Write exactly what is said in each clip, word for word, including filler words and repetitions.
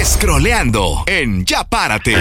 Scrolleando en Ya Párate.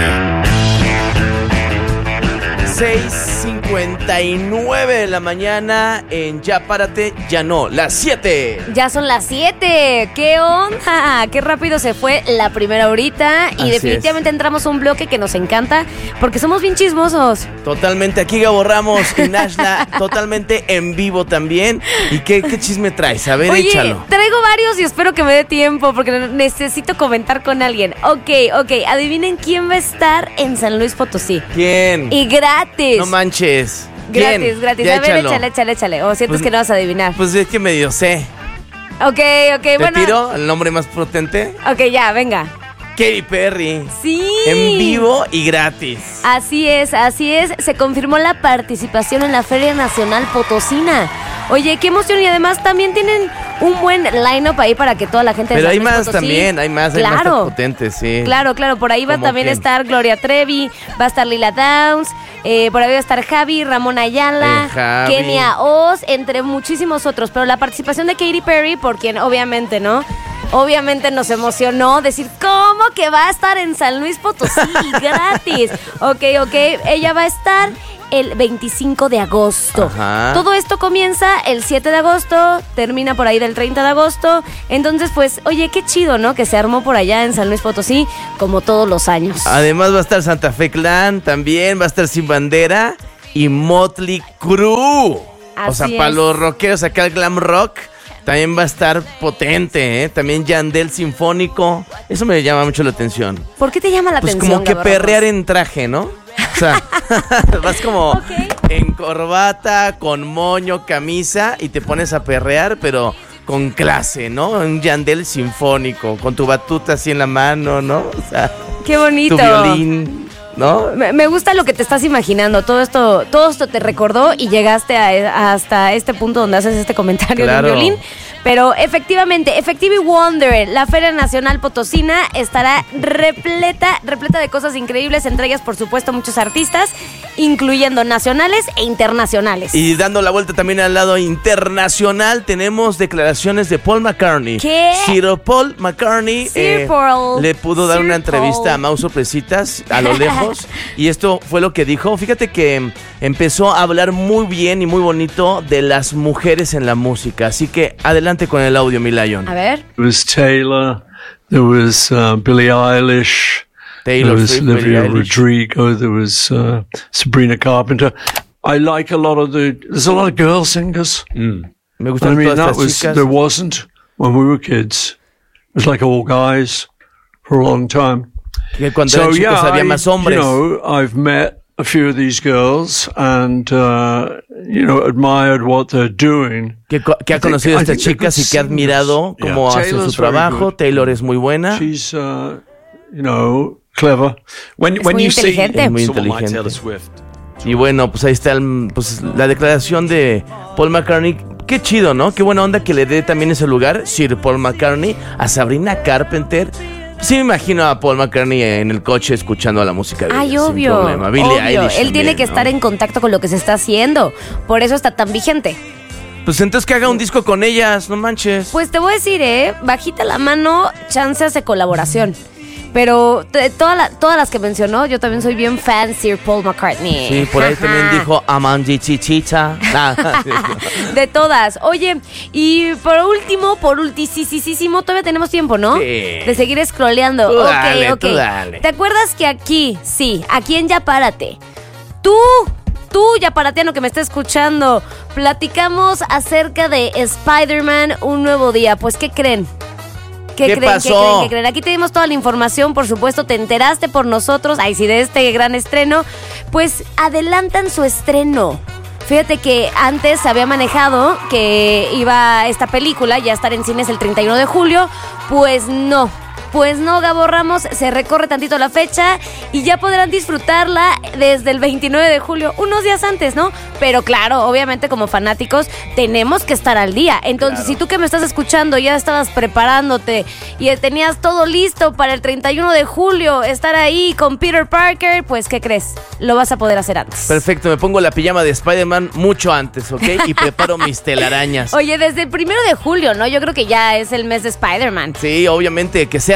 seis cincuenta y nueve de la mañana en Ya Párate, ya no, las siete. Ya son las siete. ¿Qué onda? Qué rápido se fue la primera horita. Y Así definitivamente es. entramos a un bloque que nos encanta porque somos bien chismosos. Totalmente, aquí Gabo Ramos y Nashla, totalmente en vivo también. ¿Y qué, qué chisme traes? A ver, Oye, échalo. traigo varios y espero que me dé tiempo porque necesito comentar con alguien. Ok, ok, adivinen quién va a estar en San Luis Potosí. ¿Quién? Y gratis. No manches. ¿Quién? Gratis, gratis. Ya A ver, échalo. échale, échale, échale. O sientes Pues- que no vas a adivinar. Pues es que medio sé. Ok, ok, ¿Te bueno. tiro el nombre más potente? Ok, ya, venga. Katy Perry. Sí. En vivo y gratis. Así es, así es. Se confirmó la participación en la Feria Nacional Potosina. Oye, qué emoción. Y además también tienen un buen line-up ahí para que toda la gente de Pero San hay Luis más Potosí- también, hay más, hay más Claro. potentes, sí. Claro, claro, por ahí va ¿Cómo también a quién? estar Gloria Trevi, va a estar Lila Downs, eh, por ahí va a estar Javi, Ramón Ayala, Eh, Javi. Kenia Oz, entre muchísimos otros. Pero la participación de Katy Perry, por quien obviamente, ¿no? Obviamente nos emocionó decir, ¿cómo que va a estar en San Luis Potosí gratis? Ok, ok, ella va a estar el veinticinco de agosto. Ajá. Todo esto comienza el siete de agosto, termina por ahí del treinta de agosto. Entonces, pues, oye, qué chido, ¿no? Que se armó por allá en San Luis Potosí, como todos los años. Además va a estar Santa Fe Clan, también va a estar Sin Bandera y Motley Crue. O sea, Así para es. los rockeros acá el glam rock también va a estar potente, ¿eh? También Yandel Sinfónico. Eso me llama mucho la atención. ¿Por qué te llama la Pues atención? como que Gabo perrear Ramos? en traje, ¿no? O sea, vas como Ok. en corbata, con moño, camisa y te pones a perrear, pero con clase, ¿no? Un Yandel Sinfónico, con tu batuta así en la mano, ¿no? O sea, Qué bonito. tu violín, ¿no? Me, me gusta lo que te estás imaginando. Todo esto, todo esto te recordó y llegaste a- hasta este punto donde haces este comentario Claro. del violín. Pero efectivamente, Effective Wonder, la Feria Nacional Potosina estará repleta, repleta de cosas increíbles, entre ellas, por supuesto, muchos artistas, incluyendo nacionales e internacionales. Y dando la vuelta también al lado internacional, tenemos declaraciones de Paul McCartney. ¿Qué? Sir Paul McCartney Sir Paul. le pudo dar Sir una entrevista Paul. a Mau Sorpresitas a lo lejos. Y esto fue lo que dijo. Fíjate que empezó a hablar muy bien y muy bonito de las mujeres en la música. Así que adelante con el audio, mi Lion. A ver. There was Taylor, there was uh, Billie Eilish, Taylor there was Swift, Olivia Billie Eilish. Rodrigo, there was uh, Sabrina Carpenter. I like a lot of the. There's a lot of girl singers. Me I gustan mean, todas that estas was chicas. there wasn't when we were kids. It was like all guys for a long time. Que cuando So eran chicos yeah, había I, más you hombres. know, I've met a few of these girls and uh, you know admired what they're doing. que, co- que ha I think- conocido a I estas think they're chicas y good que ha admirado singers. cómo Yeah. hace su Taylor's very trabajo. good. Taylor es muy buena. She's, uh, you know, clever. When Es when muy you see inteligente. Es muy someone like inteligente. Taylor Swift, Y bueno, pues ahí está el- pues, la declaración de Paul McCartney. Qué chido, ¿no? Qué buena onda que le dé también ese lugar, Sir Paul McCartney, a Sabrina Carpenter. Sí me imagino a Paul McCartney en el coche escuchando la música de Ay, ella, sin obvio, problema. Billie obvio. Eilish Él tiene también, que ¿no? estar en contacto con lo que se está haciendo. Por eso está tan vigente. Pues entonces que haga un disco con ellas, no manches. Pues te voy a decir, ¿eh? Bajita la mano, chances de colaboración. Pero te- toda la- todas las que mencionó, yo también soy bien fan Sir Paul McCartney. Sí, por ahí también dijo Amandi Chichicha. Ah, De todas. Oye, y por último, por ultisísimo, todavía tenemos tiempo, ¿no? Sí. De seguir scrolleando. Tú ok, dale, ok. tú dale. ¿Te acuerdas que aquí, sí, aquí en Ya Párate, tú, tú, Ya Parateano que me está escuchando, platicamos acerca de Spider-Man Un Nuevo Día? Pues, ¿qué creen? ¿Qué, ¿Qué creen? pasó? ¿Qué creen? ¿Qué creen? Aquí tenemos toda la información, por supuesto, te enteraste por nosotros, ahí sí, de este gran estreno. Pues adelantan su estreno. Fíjate que antes se había manejado que iba esta película ya a estar en cines el treinta y uno de julio, pues no. Pues no, Gabo Ramos, se recorre tantito la fecha y ya podrán disfrutarla desde el veintinueve de julio, unos días antes, ¿no? Pero claro, obviamente como fanáticos tenemos que estar al día. Entonces, Claro. si tú que me estás escuchando ya estabas preparándote y tenías todo listo para el treinta y uno de julio, estar ahí con Peter Parker, pues ¿qué crees? Lo vas a poder hacer antes. Perfecto, me pongo la pijama de Spider-Man mucho antes, ¿ok? Y preparo mis telarañas. Oye, desde el primero de julio, ¿no? Yo creo que ya es el mes de Spider-Man. Sí, obviamente, que sea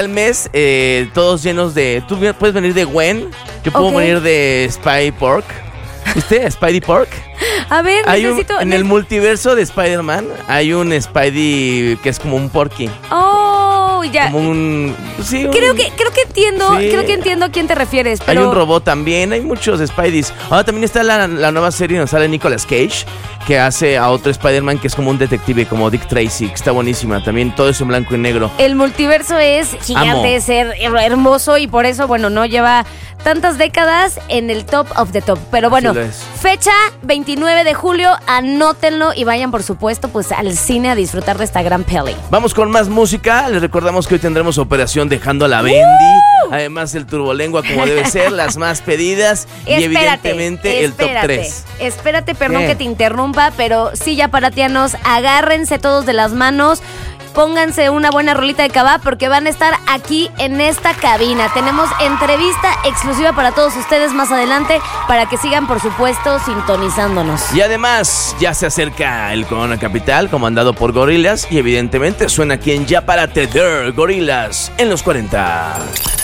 al mes, eh, todos llenos de... Tú puedes venir de Gwen, yo puedo Ok. venir de Spidey Pork. ¿Viste? Spidey Pork. A ver, Hay un- necesito... en el multiverso de Spider-Man hay un Spidey que es como un Porky. Oh, ya. Como un... Sí, un- Creo que, creo que entiendo, Sí. creo que entiendo a quién te refieres, Hay pero... un robot también, hay muchos Spideys. Ahora también está la, la nueva serie donde sale Nicolas Cage, que hace a otro Spider-Man que es como un detective, como Dick Tracy, que está buenísima. También todo eso en blanco y negro. El multiverso es gigante, Amo. es her- hermoso y por eso, bueno, no lleva tantas décadas en el top of the top. Pero bueno, Así lo es. fecha veintinueve de julio, anótenlo y vayan, por supuesto, pues al cine a disfrutar de esta gran peli. Vamos con más música. Les recordamos que hoy tendremos Operación Dejando a la Bendy. Además el Turbolengua como debe ser, las más pedidas. Y Espérate, evidentemente el top espérate, tres. Espérate, perdón ¿Qué? que te interrumpa, pero sí, ya paratianos, agárrense todos de las manos. Pónganse una buena rolita de cabá porque van a estar aquí en esta cabina. Tenemos entrevista exclusiva para todos ustedes más adelante para que sigan, por supuesto, sintonizándonos. Y además ya se acerca el Corona Capital comandado por Gorillaz. Y evidentemente suena aquí en Ya Párate, Gorillaz en los cuarenta.